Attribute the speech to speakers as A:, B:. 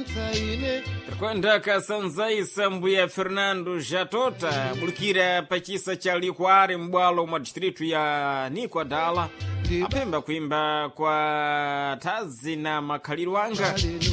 A: kwenda kasanzai sambuya Fernando Jatota bulikira pachisa cha likwari mbwalo mwa distritu ya Nikwadala apemba kuimba kwa tazi na makhaliro anga